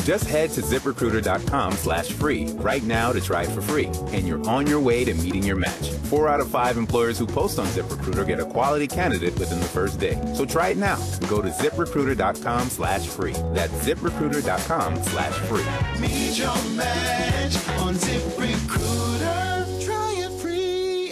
Just head to ZipRecruiter.com/free right now to try it for free, and you're on your way to meeting your match. 4 out of 5 employers who post on ZipRecruiter get a quality candidate within the first day. So try it now. Go to ZipRecruiter.com/free. That's ZipRecruiter.com/free. Meet your match on ZipRecruiter. Try it free.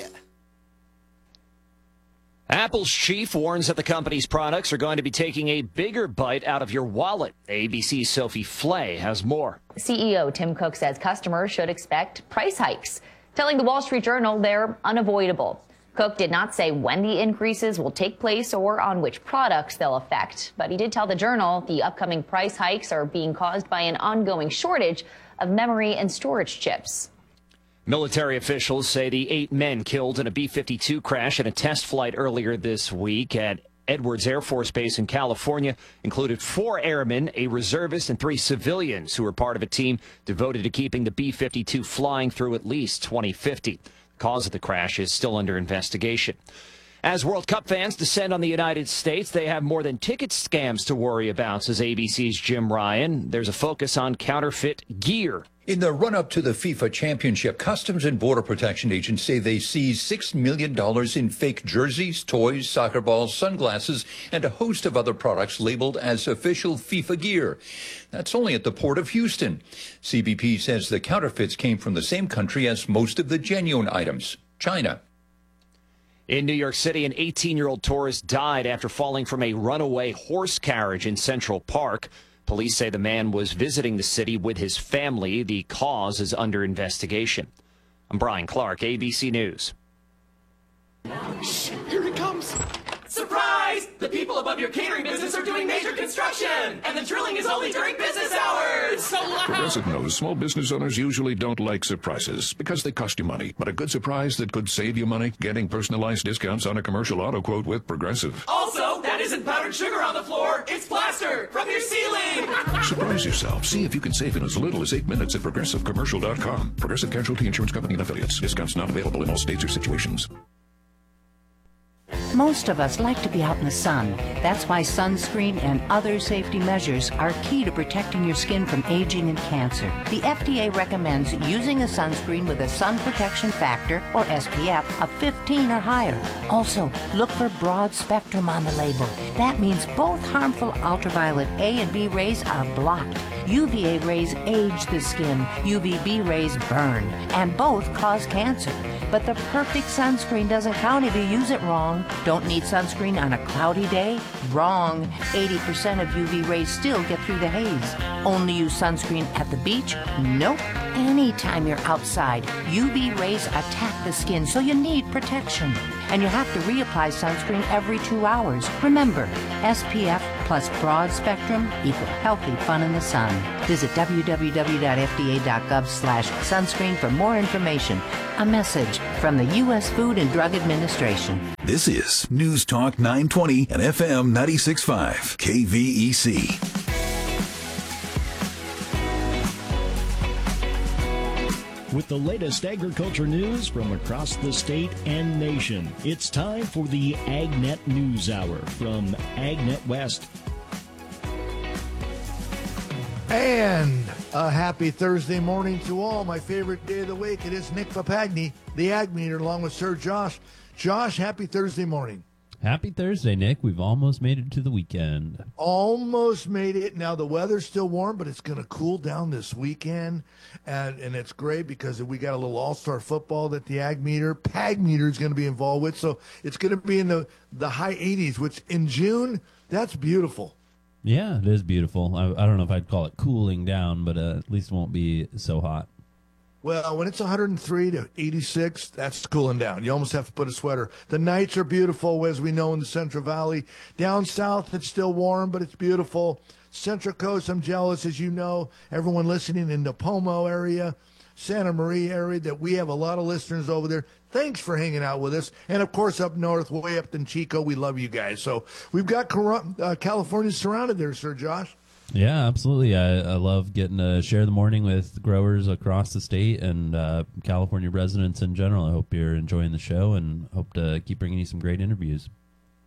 Apple's chief warns that the company's products are going to be taking a bigger bite out of your wallet. ABC's Sophie Flay has more. CEO Tim Cook says customers should expect price hikes, telling the Wall Street Journal they're unavoidable. Cook did not say when the increases will take place or on which products they'll affect, but he did tell the Journal the upcoming price hikes are being caused by an ongoing shortage of memory and storage chips. Military officials say the 8 men killed in a B-52 crash in a test flight earlier this week at Edwards Air Force Base in California included 4 airmen, a reservist, and 3 civilians who were part of a team devoted to keeping the B-52 flying through at least 2050. The cause of the crash is still under investigation. As World Cup fans descend on the United States, they have more than ticket scams to worry about, says ABC's Jim Ryan. There's a focus on counterfeit gear. In the run-up to the FIFA Championship, Customs and Border Protection agents say they seized $6 million in fake jerseys, toys, soccer balls, sunglasses, and a host of other products labeled as official FIFA gear. That's only at the port of Houston. CBP says the counterfeits came from the same country as most of the genuine items, China. In New York City, an 18-year-old tourist died after falling from a runaway horse carriage in Central Park. Police say the man was visiting the city with his family. The cause is under investigation. I'm Brian Clark, ABC News. Shh, here he comes. Surprise! The people above your catering business are doing major construction, and the drilling is only during business hours. So loud. Progressive knows small business owners usually don't like surprises because they cost you money. But a good surprise that could save you money, getting personalized discounts on a commercial auto quote with Progressive. Also, that isn't powdered sugar on the floor. It's plaster from your ceiling. Surprise yourself. See if you can save in as little as 8 minutes at ProgressiveCommercial.com. Progressive Casualty Insurance Company and Affiliates. Discounts not available in all states or situations. Most of us like to be out in the sun. That's why sunscreen and other safety measures are key to protecting your skin from aging and cancer. The FDA recommends using a sunscreen with a sun protection factor, or SPF, of 15 or higher. Also, look for broad spectrum on the label. That means both harmful ultraviolet A and B rays are blocked. UVA rays age the skin, UVB rays burn, and both cause cancer. But the perfect sunscreen doesn't count if you use it wrong. Don't need sunscreen on a cloudy day? Wrong. 80% of UV rays still get through the haze. Only use sunscreen at the beach? Nope. Anytime you're outside, UV rays attack the skin, so you need protection. And you have to reapply sunscreen every 2 hours. Remember, SPF plus broad spectrum equal healthy fun in the sun. Visit www.fda.gov/sunscreen for more information. A message from the U.S. Food and Drug Administration. This is News Talk 920 and FM 96.5 KVEC. With the latest agriculture news from across the state and nation, it's time for the AgNet News Hour from AgNet West. And a happy Thursday morning to all. My favorite day of the week. It is Nick Papagni, the Ag Meter, along with Sir Josh. Josh, happy Thursday morning. Happy Thursday, Nick. We've almost made it to the weekend. Almost made it. Now, the weather's still warm, but it's going to cool down this weekend. And it's great because we got a little all-star football that the Ag Meter, Pag Meter is going to be involved with. So it's going to be in the high 80s, which in June, that's beautiful. Yeah, it is beautiful. I don't know if I'd call it cooling down, but at least it won't be so hot. Well, when it's 103 to 86, that's cooling down. You almost have to put a sweater. The nights are beautiful, as we know, in the Central Valley. Down south, it's still warm, but it's beautiful. Central Coast, I'm jealous, as you know, everyone listening in the Pomo area, Santa Maria area, that we have a lot of listeners over there. Thanks for hanging out with us. And, of course, up north, way up in Chico, we love you guys. So we've got California surrounded there, Sir Josh. Yeah, absolutely. I love getting to share the morning with growers across the state and California residents in general. I hope you're enjoying the show and hope to keep bringing you some great interviews.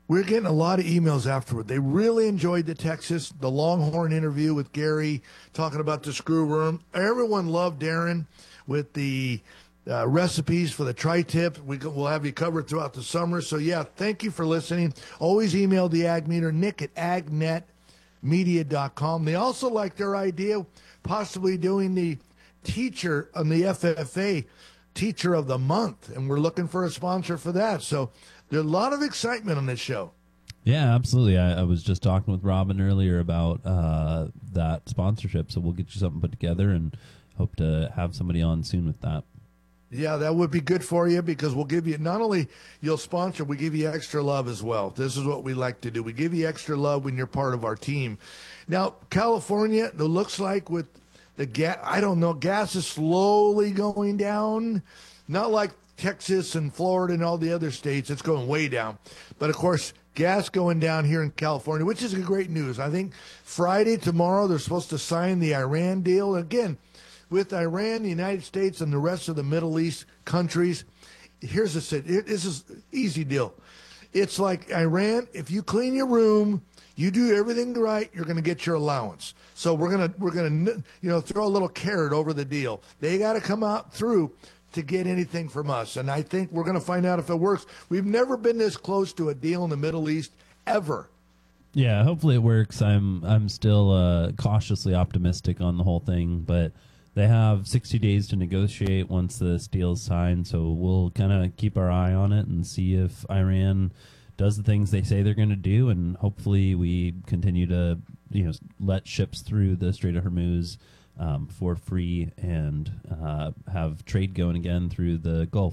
We're getting a lot of emails afterward. They really enjoyed the Longhorn interview with Gary, talking about the screw worm. Everyone loved Darren with the recipes for the tri-tip. We'll have you covered throughout the summer. So, yeah, thank you for listening. Always email the Ag Meter, Nick at agnetmedia.com. They also like their idea, possibly doing the teacher on the FFA, Teacher of the Month, and we're looking for a sponsor for that. So there's a lot of excitement on this show. Yeah, absolutely. I was just talking with Robin earlier about that sponsorship, so we'll get you something put together and hope to have somebody on soon with that. Yeah, that would be good for you because we'll give you, not only you'll sponsor, we give you extra love as well. This is what we like to do. We give you extra love when you're part of our team. Now, California, it looks like with the gas, I don't know, gas is slowly going down. Not like Texas and Florida and all the other states. It's going way down. But, of course, gas going down here in California, which is great news. I think Friday, tomorrow, they're supposed to sign the Iran deal. Again, with Iran, the United States, and the rest of the Middle East countries, here's this is an easy deal. It's like Iran, if you clean your room, you do everything right, you're going to get your allowance. So we're gonna throw a little carrot over the deal. They got to come out through to get anything from us, and I think we're going to find out if it works. We've never been this close to a deal in the Middle East ever. Yeah, hopefully it works. I'm still cautiously optimistic on the whole thing, but they have 60 days to negotiate once this deal is signed, so we'll kind of keep our eye on it and see if Iran does the things they say they're going to do, and hopefully we continue to let ships through the Strait of Hormuz for free and have trade going again through the Gulf.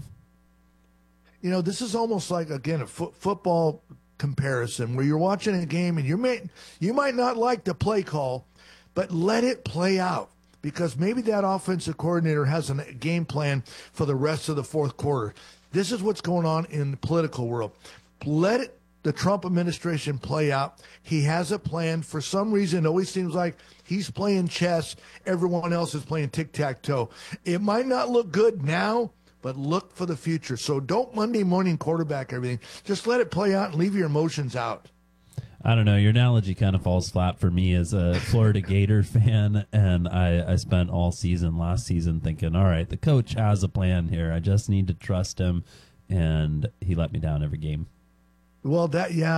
This is almost like, again, a football comparison where you're watching a game and you might not like the play call, but let it play out. Because maybe that offensive coordinator has a game plan for the rest of the fourth quarter. This is what's going on in the political world. Let the Trump administration play out. He has a plan. For some reason, it always seems like he's playing chess. Everyone else is playing tic-tac-toe. It might not look good now, but look for the future. So don't Monday morning quarterback everything. Just let it play out and leave your emotions out. I don't know. Your analogy kind of falls flat for me as a Florida Gator fan, and I spent all season last season thinking, all right, the coach has a plan here. I just need to trust him, and he let me down every game. Well,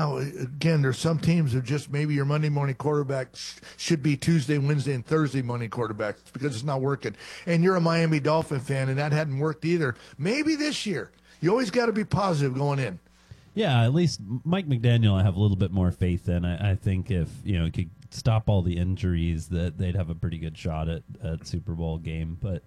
again, there's some teams that just maybe your Monday morning quarterback should be Tuesday, Wednesday, and Thursday morning quarterbacks because it's not working. And you're a Miami Dolphin fan, and that hadn't worked either. Maybe this year. You always got to be positive going in. Yeah, at least Mike McDaniel I have a little bit more faith in. I think if he could stop all the injuries, that they'd have a pretty good shot at Super Bowl game. But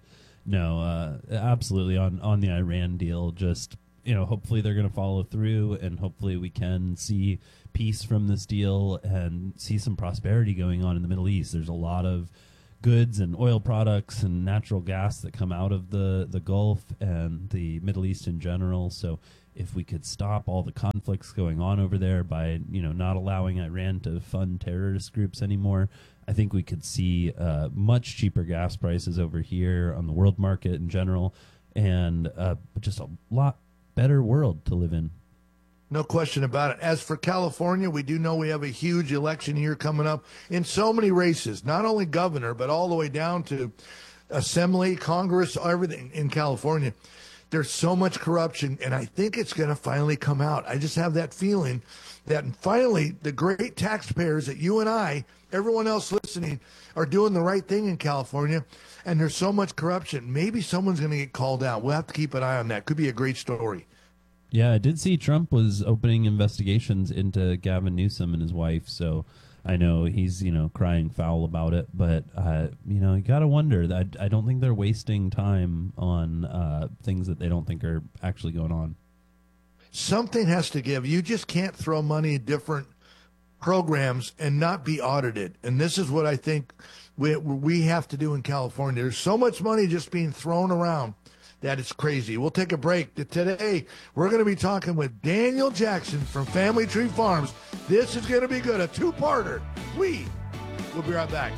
no, absolutely on the Iran deal, just hopefully they're going to follow through, and hopefully we can see peace from this deal and see some prosperity going on in the Middle East. There's a lot of goods and oil products and natural gas that come out of the Gulf and the Middle East in general. So if we could stop all the conflicts going on over there by, not allowing Iran to fund terrorist groups anymore, I think we could see much cheaper gas prices over here on the world market in general, and just a lot better world to live in. No question about it. As for California, we do know we have a huge election year coming up in so many races, not only governor, but all the way down to Assembly, Congress, everything in California. There's so much corruption, and I think it's going to finally come out. I just have that feeling that finally the great taxpayers that you and I, everyone else listening, are doing the right thing in California, and there's so much corruption. Maybe someone's going to get called out. We'll have to keep an eye on that. Could be a great story. Yeah, I did see Trump was opening investigations into Gavin Newsom and his wife, so I know he's, crying foul about it, but, you got to wonder. I don't think they're wasting time on things that they don't think are actually going on. Something has to give. You just can't throw money at different programs and not be audited. And this is what I think we have to do in California. There's so much money just being thrown around that it's crazy. We'll take a break. Today, we're going to be talking with Daniel Jackson from Family Tree Farms. This is going to be good, a two-parter. We'll be right back.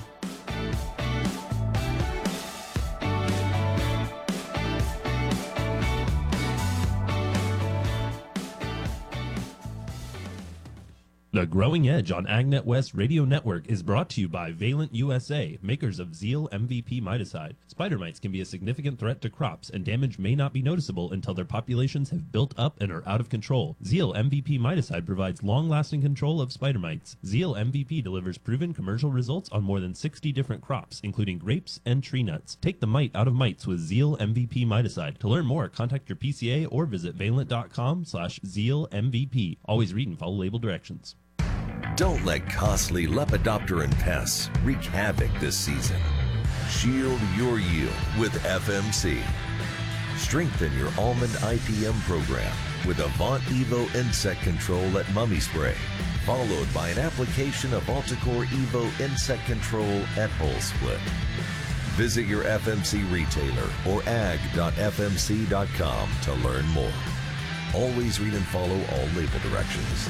The Growing Edge on AgNet West Radio Network is brought to you by Valent USA, makers of Zeal MVP miticide. Spider mites can be a significant threat to crops, and damage may not be noticeable until their populations have built up and are out of control. Zeal MVP miticide provides long-lasting control of spider mites. Zeal MVP delivers proven commercial results on more than 60 different crops, including grapes and tree nuts. Take the mite out of mites with Zeal MVP miticide. To learn more, contact your PCA or visit valent.com/Zeal MVP. Always read and follow label directions. Don't let costly Lepidopteran pests wreak havoc this season. Shield your yield with FMC. Strengthen your almond IPM program with Avant Evo insect control at Mummy Spray, followed by an application of Alticore Evo insect control at Hull Split. Visit your FMC retailer or ag.fmc.com to learn more. Always read and follow all label directions.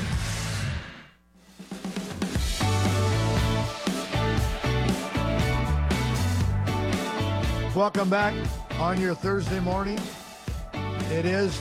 Welcome back on your Thursday morning. It is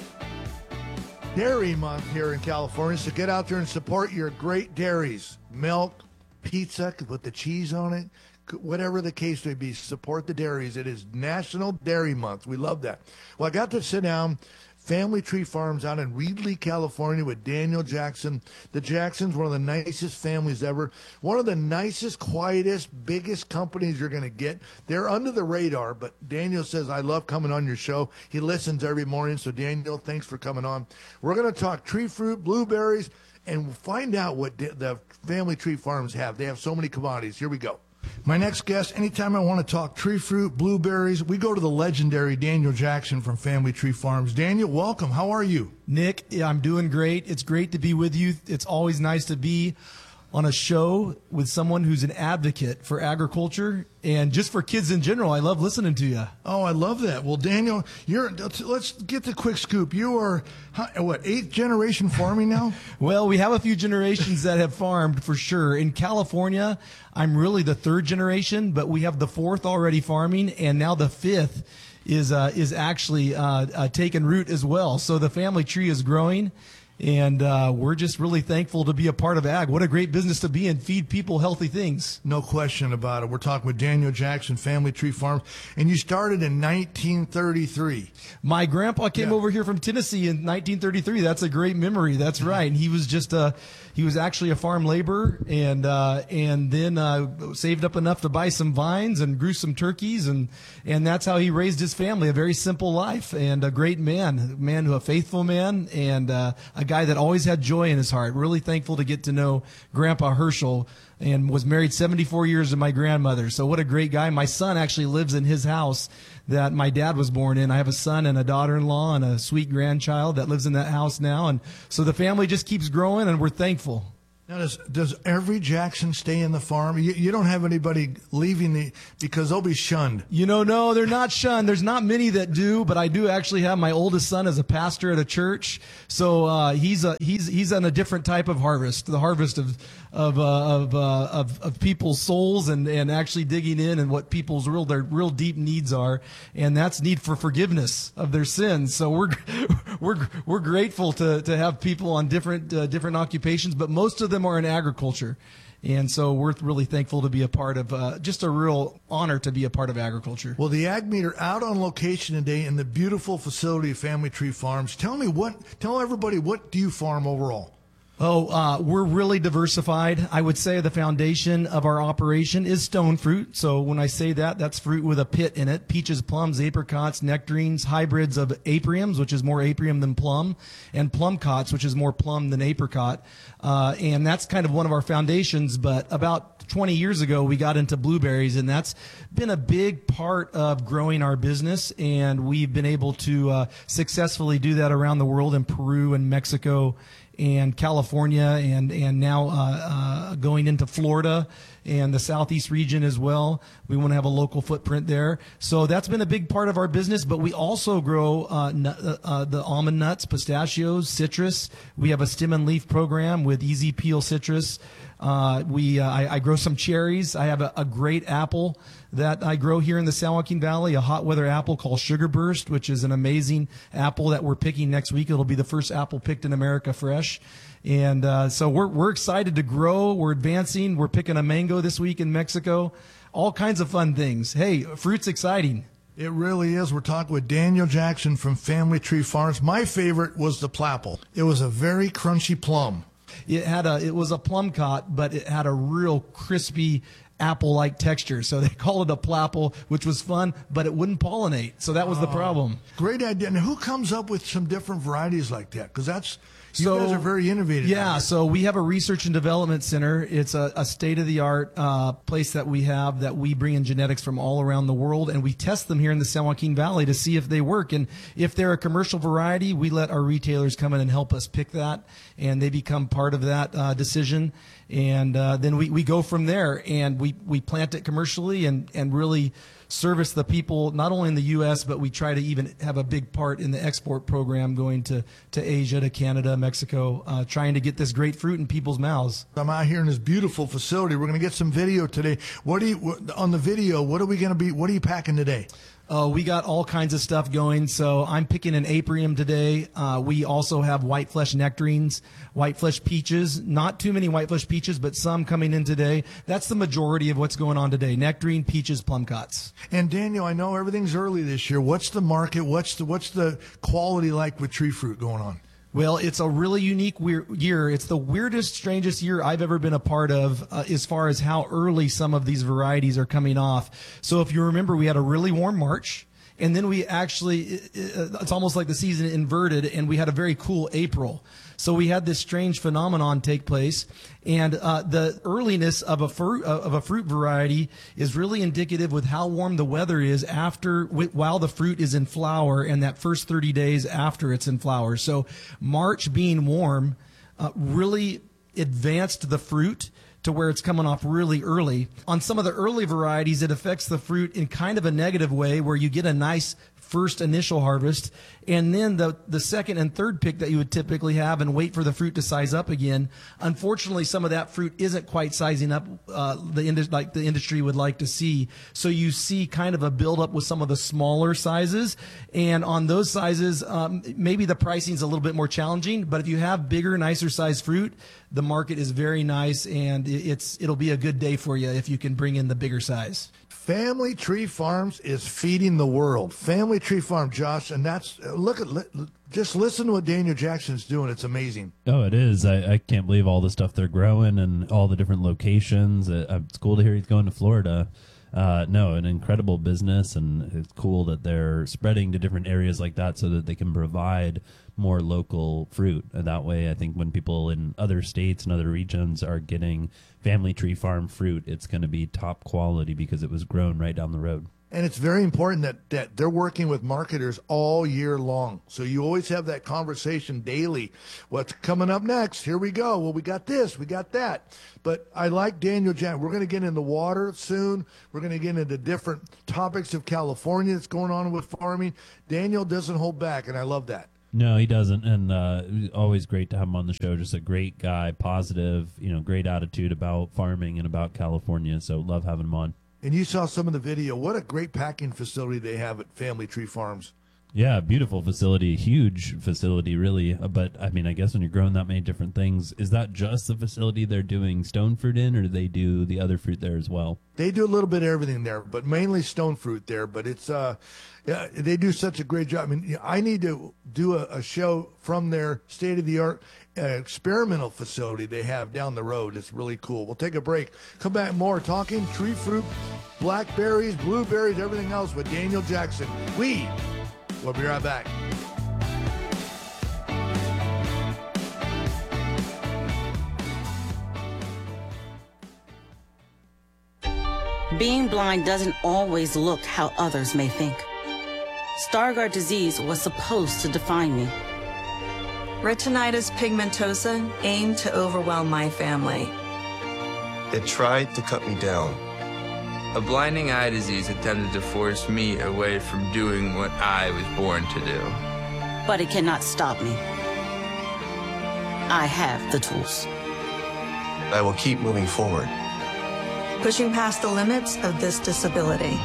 Dairy Month here in California, so get out there and support your great dairies. Milk, pizza with the cheese on it, whatever the case may be, support the dairies. It is National Dairy Month. We love that. Well, I got to sit down Family Tree Farms out in Reedley, California with Daniel Jackson. The Jacksons, one of the nicest families ever. One of the nicest, quietest, biggest companies you're going to get. They're under the radar, but Daniel says, I love coming on your show. He listens every morning. So, Daniel, thanks for coming on. We're going to talk tree fruit, blueberries, and find out what the Family Tree Farms have. They have so many commodities. Here we go. My next guest, anytime I want to talk tree fruit, blueberries, we go to the legendary Daniel Jackson from Family Tree Farms. Daniel, welcome. How are you? Nick, I'm doing great. It's great to be with you. It's always nice to be on a show with someone who's an advocate for agriculture and just for kids in general. I love listening to you. Oh, I love that. Well, Daniel, let's get the quick scoop. You are, what, 8th generation farming now? Well, we have a few generations that have farmed for sure. In California, I'm really the 3rd generation, but we have the 4th already farming, and now the 5th is actually taking root as well. So the family tree is growing. And we're just really thankful to be a part of ag. What a great business to be in, feed people healthy things. No question about it. We're talking with Daniel Jackson, Family Tree Farms, and you started in 1933. My grandpa came over here from Tennessee in 1933. That's a great memory. That's right. And he was just he was actually a farm laborer, and then saved up enough to buy some vines and grew some turkeys, and that's how he raised his family. A very simple life, and a great man, a faithful man, and a guy that always had joy in his heart. Really thankful to get to know Grandpa Herschel, and was married 74 years to my grandmother. So what a great guy. My son actually lives in his house that my dad was born in. I have a son and a daughter-in-law and a sweet grandchild that lives in that house now. And so the family just keeps growing, and we're thankful. Now, does every Jackson stay in the farm? You don't have anybody leaving because they'll be shunned. No, they're not shunned. There's not many that do, but I do actually have my oldest son as a pastor at a church. So he's on a different type of harvest, the harvest of people's souls and actually digging in and what people's their real deep needs are, and that's need for forgiveness of their sins. So we're grateful to have people on different occupations, but most of them are in agriculture. And so we're really thankful to be a part of, just a real honor to be a part of agriculture. Well, the Ag Meter out on location today in the beautiful facility of Family Tree Farms. Tell everybody, what do you farm overall? We're really diversified. I would say the foundation of our operation is stone fruit. So when I say that, that's fruit with a pit in it. Peaches, plums, apricots, nectarines, hybrids of apriums, which is more aprium than plum, and plumcots, which is more plum than apricot. And that's kind of one of our foundations. But about 20 years ago, we got into blueberries, and that's been a big part of growing our business. And we've been able to successfully do that around the world in Peru and Mexico and California, and now going into Florida and the Southeast region as well. We want to have a local footprint there. So that's been a big part of our business, but we also grow the almond nuts, pistachios, citrus. We have a stem and leaf program with Easy Peel Citrus. I grow some cherries. I have a great apple that I grow here in the San Joaquin Valley, a hot weather apple called Sugar Burst, which is an amazing apple that we're picking next week. It'll be the first apple picked in America fresh. And so we're excited to grow. We're advancing. We're picking a mango this week in Mexico. All kinds of fun things. Hey, fruit's exciting. It really is. We're talking with Daniel Jackson from Family Tree Farms. My favorite was the Plapple. It was a very crunchy plum. It was a plum cot, but it had a real crispy apple-like texture. So they call it a Plapple, which was fun, but it wouldn't pollinate. So that was the problem. Great idea. And who comes up with some different varieties like that? Because you guys are very innovative. Yeah, so we have a research and development center. It's a state-of-the-art place that we have that we bring in genetics from all around the world, and we test them here in the San Joaquin Valley to see if they work. And if they're a commercial variety, we let our retailers come in and help us pick that, and they become part of that decision. And then we go from there, and we plant it commercially and really service the people, not only in the U.S., but we try to even have a big part in the export program going to Asia, to Canada, Mexico, trying to get this great fruit in people's mouths. I'm out here in this beautiful facility. We're going to get some video today. On the video, what are you packing today? We got all kinds of stuff going. So I'm picking an apium today. We also have white flesh nectarines, white flesh peaches. Not too many white flesh peaches, but some coming in today. That's the majority of what's going on today. Nectarine, peaches, plum cots. And Daniel, I know everything's early this year. What's the market? What's the quality like with tree fruit going on? Well, it's a really unique year. It's the weirdest, strangest year I've ever been a part of as far as how early some of these varieties are coming off. So if you remember, we had a really warm March, and then we actually, it's almost like the season inverted, and we had a very cool April. So we had this strange phenomenon take place, and the earliness of a fruit variety is really indicative with how warm the weather is while the fruit is in flower, and that first 30 days after it's in flower. So March being warm really advanced the fruit to where it's coming off really early. On some of the early varieties, it affects the fruit in kind of a negative way, where you get a nice first initial harvest, and then the second and third pick that you would typically have and wait for the fruit to size up again. Unfortunately, some of that fruit isn't quite sizing up like the industry would like to see. So you see kind of a buildup with some of the smaller sizes, and on those sizes, maybe the pricing's a little bit more challenging, but if you have bigger, nicer sized fruit, the market is very nice, and it'll be a good day for you if you can bring in the bigger size. Family Tree Farms is feeding the world. Family Tree Farm, Josh, and that's just listen to what Daniel Jackson's doing. It's amazing. Oh, it is. I can't believe all the stuff they're growing and all the different locations. It's cool to hear he's going to Florida. No, an incredible business, and it's cool that they're spreading to different areas like that so that they can provide more local fruit. And that way, I think when people in other states and other regions are getting Family Tree Farm fruit, it's going to be top quality because it was grown right down the road. And it's very important that they're working with marketers all year long. So you always have that conversation daily. What's coming up next? Here we go. Well, we got this, we got that. But I like Daniel Jackson. We're going to get into water soon. We're going to get into different topics of California that's going on with farming. Daniel doesn't hold back, and I love that. No, he doesn't, and always great to have him on the show. Just a great guy, positive, great attitude about farming and about California. So love having him on. And you saw some of the video. What a great packing facility they have at Family Tree Farms. Yeah, beautiful facility, huge facility, really. But, I mean, I guess when you're growing that many different things, is that just the facility they're doing stone fruit in, or do they do the other fruit there as well? They do a little bit of everything there, but mainly stone fruit there. But it's yeah, they do such a great job. I mean, I need to do a show from their state-of-the-art experimental facility they have down the road. It's really cool. We'll take a break. Come back more talking tree fruit, blackberries, blueberries, everything else with Daniel Jackson. We'll be right back. Being blind doesn't always look how others may think. Stargardt disease was supposed to define me. Retinitis pigmentosa aimed to overwhelm my family. It tried to cut me down. A blinding eye disease attempted to force me away from doing what I was born to do. But it cannot stop me. I have the tools. I will keep moving forward. Pushing past the limits of this disability.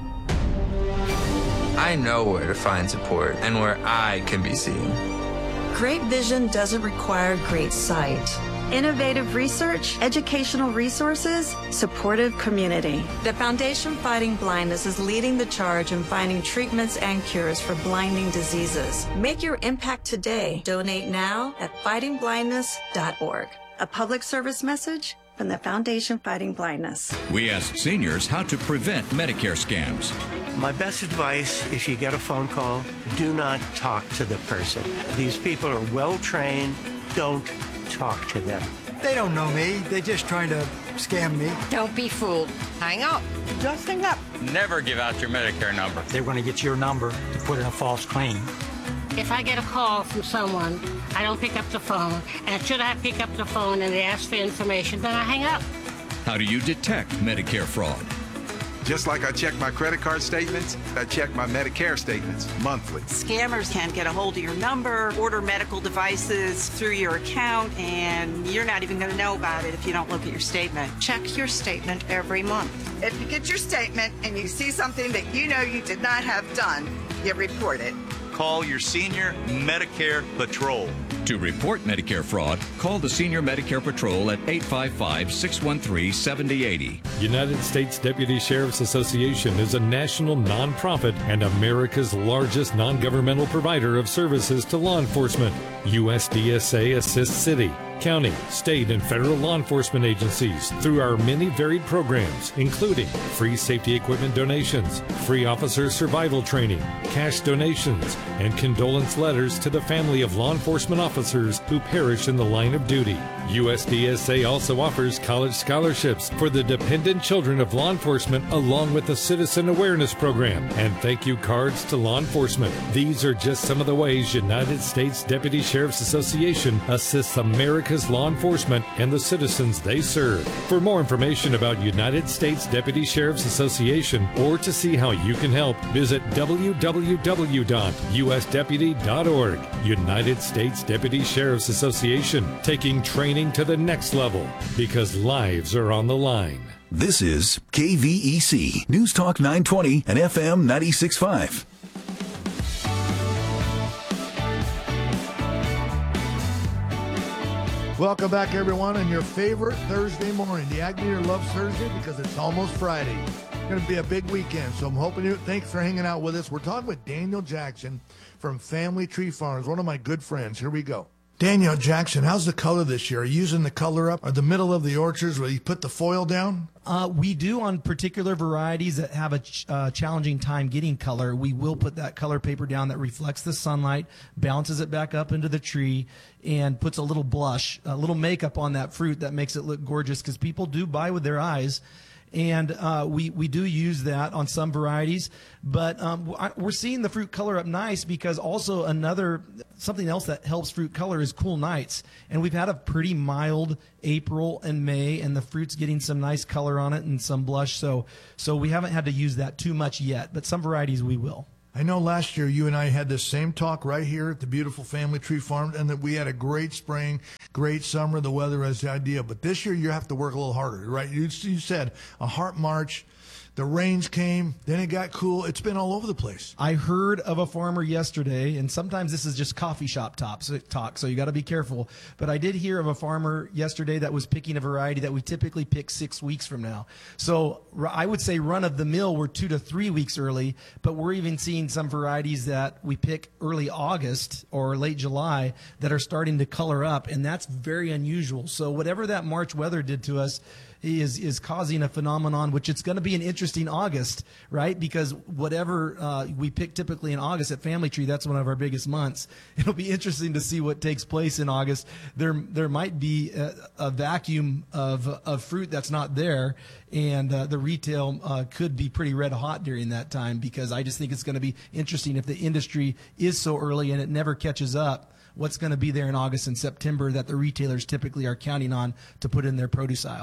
I know where to find support and where I can be seen. Great vision doesn't require great sight. Innovative research, educational resources, supportive community. The Foundation Fighting Blindness is leading the charge in finding treatments and cures for blinding diseases. Make your impact today. Donate now at fightingblindness.org. A public service message from the Foundation Fighting Blindness. We asked seniors how to prevent Medicare scams. My best advice, if you get a phone call, do not talk to the person. These people are well trained. Don't talk to them. They don't know me. They're just trying to scam me. Don't be fooled. Hang up. Just hang up. Never give out your Medicare number. They're going to get your number to put in a false claim. If I get a call from someone, I don't pick up the phone, and should I pick up the phone and they ask for information, then I hang up. How do you detect Medicare fraud? Just like I check my credit card statements, I check my Medicare statements monthly. Scammers can get a hold of your number, order medical devices through your account, and you're not even going to know about it if you don't look at your statement. Check your statement every month. If you get your statement and you see something that you know you did not have done, you report it. Call your Senior Medicare Patrol. To report Medicare fraud, call the Senior Medicare Patrol at 855-613-7080. United States Deputy Sheriff's Association is a national nonprofit and America's largest non-governmental provider of services to law enforcement. USDSA assists city, county, state, and federal law enforcement agencies through our many varied programs, including free safety equipment donations, free officer survival training, cash donations, and condolence letters to the family of law enforcement officers who perish in the line of duty. USDSA also offers college scholarships for the dependent children of law enforcement, along with a citizen awareness program and thank you cards to law enforcement. These are just some of the ways United States Deputy Sheriff's Association assists America's law enforcement and the citizens they serve. For more information about United States Deputy Sheriff's Association or to see how you can help, visit www.usdeputy.org. United States Deputy Sheriff's Association, taking training to the next level because lives are on the line. This is KVEC News Talk 920 and FM 96.5. Welcome back, everyone, on your favorite Thursday morning. The Ag Meter loves Thursday because it's almost Friday. It's going to be a big weekend, so I'm hoping you. Thanks for hanging out with us. We're talking with Daniel Jackson from Family Tree Farms, one of my good friends. Here we go. Daniel Jackson, how's the color this year? Are you using the color up or the middle of the orchards where you put the foil down? We do on particular varieties that have a challenging time getting color. We will put that color paper down that reflects the sunlight, bounces it back up into the tree, and puts a little blush, a little makeup on that fruit that makes it look gorgeous because people do buy with their eyes. And we do use that on some varieties, but we're seeing the fruit color up nice because also something else that helps fruit color is cool nights. And we've had a pretty mild April and May, and the fruit's getting some nice color on it and some blush. So we haven't had to use that too much yet, but some varieties we will. I know last year you and I had this same talk right here at the beautiful Family Tree Farm, and that we had a great spring, great summer. The weather was the idea. But this year you have to work a little harder, right? You said a hot March. The rains came, then it got cool. It's been all over the place. I heard of a farmer yesterday, and sometimes this is just coffee shop talk, so you got to be careful. But I did hear of a farmer yesterday that was picking a variety that we typically pick 6 weeks from now. So I would say run of the mill, we're 2 to 3 weeks early, but we're even seeing some varieties that we pick early August or late July that are starting to color up, and that's very unusual. So whatever that March weather did to us, is causing a phenomenon, which it's going to be an interesting August, right? Because whatever we pick typically in August at Family Tree, that's one of our biggest months. It'll be interesting to see what takes place in August. There might be a vacuum of fruit that's not there, and the retail could be pretty red hot during that time, because I just think it's going to be interesting if the industry is so early and it never catches up. What's going to be there in August and September that the retailers typically are counting on to put in their produce aisle?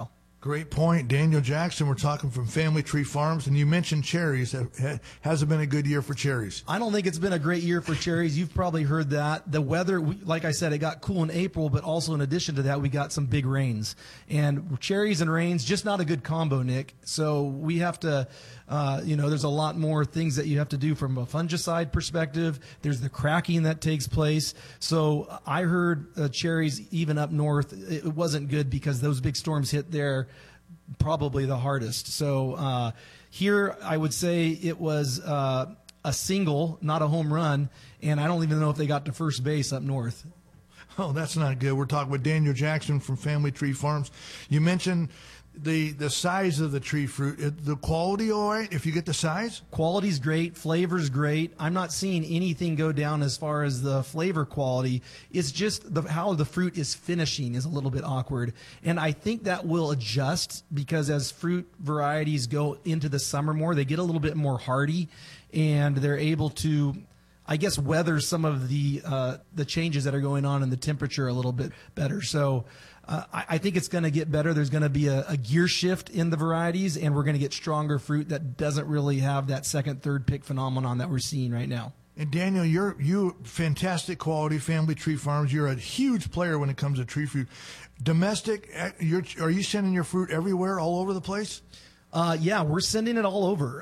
Great point. Daniel Jackson, we're talking from Family Tree Farms, and you mentioned cherries. Hasn't been a good year for cherries. I don't think it's been a great year for cherries. You've probably heard that. The weather, like I said, it got cool in April, but also in addition to that, we got some big rains. And cherries and rains, just not a good combo, Nick. So we have to, there's a lot more things that you have to do from a fungicide perspective. There's the cracking that takes place. So I heard cherries, even up north, it wasn't good because those big storms hit there probably the hardest. So here I would say it was a single, not a home run, and I don't even know if they got to first base up north. Oh, that's not good. We're talking with Daniel Jackson from Family Tree Farms. You mentioned the size of the tree fruit. The quality all right if you get the size? Quality's great. Flavor's great. I'm not seeing anything go down as far as the flavor quality. It's just how the fruit is finishing is a little bit awkward. And I think that will adjust because as fruit varieties go into the summer more, they get a little bit more hardy and they're able to, I guess, weather some of the changes that are going on in the temperature a little bit better. So I think it's going to get better. There's going to be a gear shift in the varieties, and we're going to get stronger fruit that doesn't really have that second, third pick phenomenon that we're seeing right now. And Daniel, you fantastic quality, Family Tree Farms. You're a huge player when it comes to tree fruit. Domestic, are you sending your fruit everywhere, all over the place? Yeah, we're sending it all over.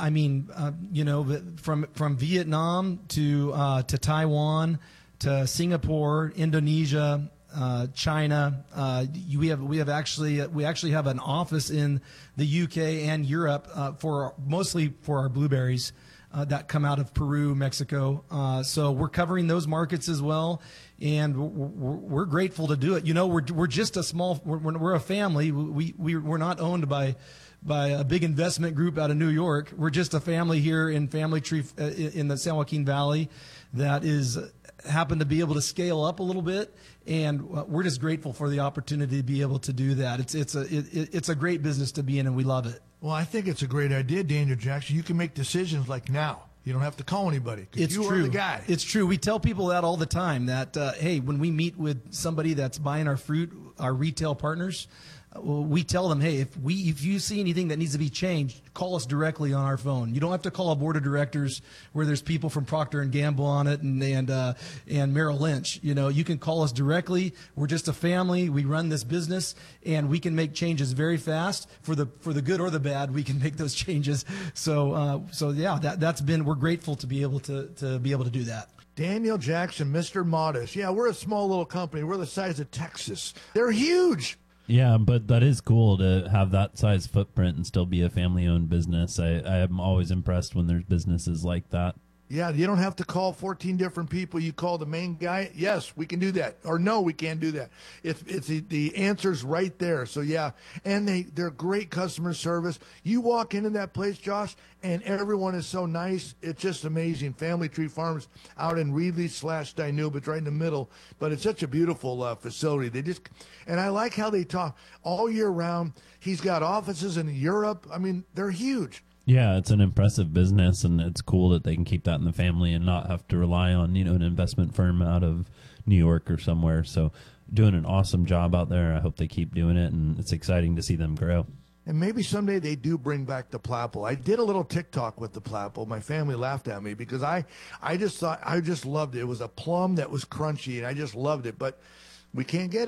From Vietnam to Taiwan to Singapore, Indonesia, China. We actually have an office in the UK and Europe mostly for our blueberries that come out of Peru, Mexico. So we're covering those markets as well, and we're grateful to do it. We're just a small. We're a family. We're not owned by a big investment group out of New York. We're just a family here in Family Tree in the San Joaquin Valley that is happen to be able to scale up a little bit, and we're just grateful for the opportunity to be able to do that. It's a great business to be in, and we love it. Well, I think it's a great idea, Daniel Jackson. You can make decisions like now. You don't have to call anybody. It's you true. are the guy. It's true. We tell people that all the time that, hey, when we meet with somebody that's buying our fruit, our retail partners, we tell them, hey, if you see anything that needs to be changed, call us directly on our phone. You don't have to call a board of directors where there's people from Procter & Gamble on it and Merrill Lynch. You can call us directly. We're just a family. We run this business, and we can make changes very fast for the good or the bad. We can make those changes. So yeah, we're grateful to be able to do that. Daniel Jackson, Mr. Modest. Yeah, we're a small little company. We're the size of Texas. They're huge. Yeah, but that is cool to have that size footprint and still be a family-owned business. I am always impressed when there's businesses like that. Yeah, you don't have to call 14 different people. You call the main guy. Yes, we can do that. Or no, we can't do that. It's the answer's right there. So yeah, and they're great customer service. You walk into that place, Josh, and everyone is so nice. It's just amazing. Family Tree Farms out in Reedley/Dinuba, it's right in the middle. But it's such a beautiful facility. And I like how they talk all year round. He's got offices in Europe. I mean, they're huge. Yeah, it's an impressive business, and it's cool that they can keep that in the family and not have to rely on, an investment firm out of New York or somewhere. So doing an awesome job out there. I hope they keep doing it, and it's exciting to see them grow. And maybe someday they do bring back the Plapple. I did a little TikTok with the Plapple. My family laughed at me because I just loved it. It was a plum that was crunchy, and I just loved it. But we can't get it.